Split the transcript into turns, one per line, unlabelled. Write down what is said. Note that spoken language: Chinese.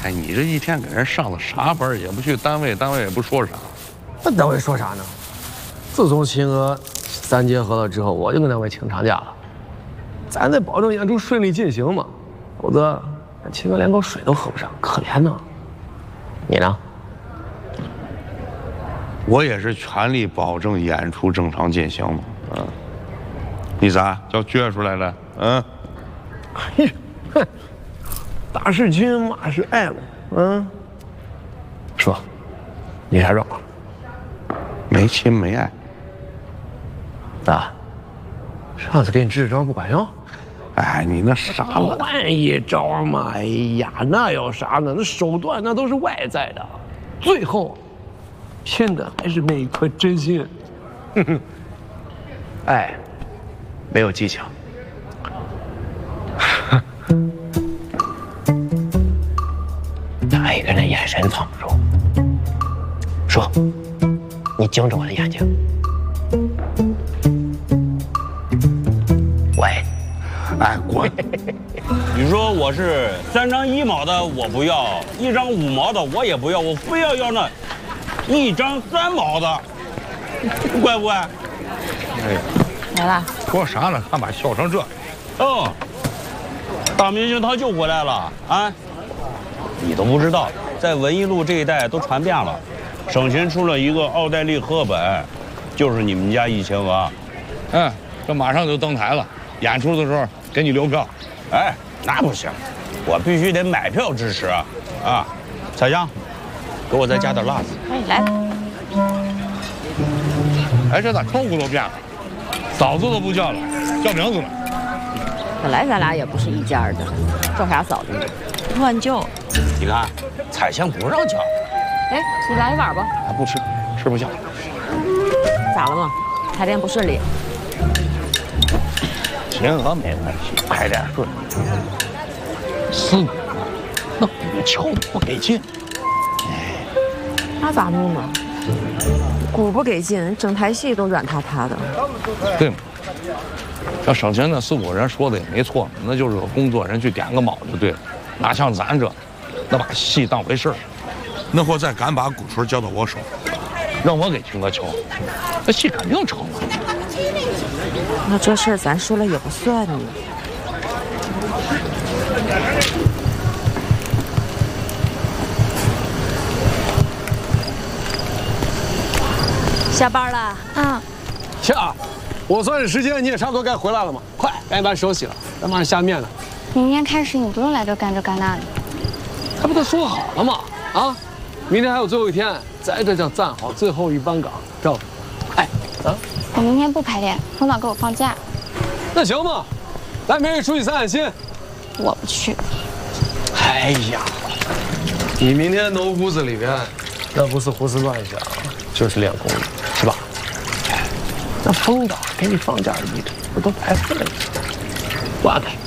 哎，你这一天给人上了啥班，也不去单位，单位也不说啥。
那单位说啥呢？自从秦娥3结合了之后，我就跟单位请长假了。咱得保证演出顺利进行嘛，否则秦娥连口水都喝不上，可怜呢。你呢？
我也是全力保证演出正常进行嘛。你咋叫撅出来了？
嘿，哼，打是亲，骂是爱嘛。说，你啥状况？
没亲没爱。
咋？上次给你支的招不管用？
哎，你那啥了？
换一招嘛！哎呀，那有啥呢？那手段那都是外在的，最后拼的还是那一颗真心。爱，没有技巧。打一个人眼神藏不住。说，你盯着我的眼睛。喂。
哎，滚！
你说我是3张1毛的，我不要；1张5毛的，我也不要，我非要那1张3毛的，怪不怪？
哎，
来了。
说啥呢？干嘛笑成这？
哦，大明星他就回来了啊！你都不知道，在文艺路这一带都传遍了。省前出了一个奥黛丽·赫本，就是你们家易前娥。
这马上就登台了，演出的时候给你留票。
哎，那不行，我必须得买票支持啊！彩香，给我再加点辣子。
哎，来。
哎，这咋称呼都变了？嫂子都不叫了，叫名字了。
本来咱俩也不是一家的，叫啥嫂子呢？乱叫。
你看，彩香不让叫。
哎，你来一碗吧。
还不吃，吃不下。
咋了嘛？排练不顺利。
秦娥没关系，排练顺利。四姑那鼓敲不给劲。
那咋弄呢？鼓不给劲，整台戏都软塌塌的。
对嘛？像省前那4股人说的也没错，那就是个工作人去点个卯就对了，哪像咱这，那把戏当回事儿。那会再敢把鼓槌交到我手，让我给秦娥敲，那戏肯定成了。
那这事儿咱说了也不算呢。下班了。
行啊，我算是时间，你也差不多该回来了嘛。快，赶紧把手洗了，咱马上下面呢。
明天开始你不用来这干这干那的。
他不都说好了吗？啊，明天还有最后一天，在这叫站好最后一班岗，知道吗？快啊！
我明天不排练，领导给我放假。
那行吧，咱明天出去散散心。
我不去。
哎呀，你明天农屋子里边，那不是胡思乱想，就是练功，是吧？那风导给你放假1周，不都白费了？挂开。